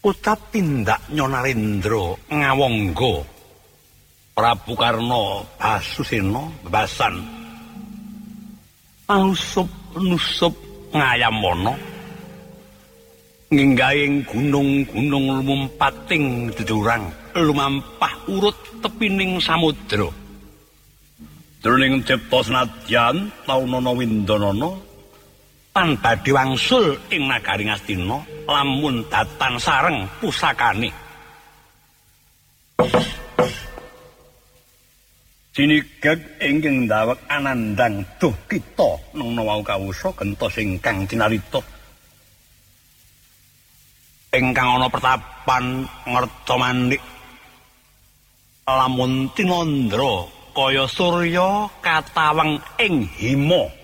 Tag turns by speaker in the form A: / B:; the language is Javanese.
A: Ucap tindak Nyonarendra ngawangga Prabu Karna Basusena bebasan alusup-nusup ngayamana nginggahing gunung-gunung lumempating dedurang lumampah urut tepining samudra jroning cipta senadyan taunana windanana pan badhe wangsul ing nagari Ngastina lamun datan sareng pusakane sinigag ingkang ndawek anandang duh kita nengna wau kawusa gentos ingkang cinarita ingkang ana pertapan ngerta mandik lamun tinandra kaya surya katawang ing hima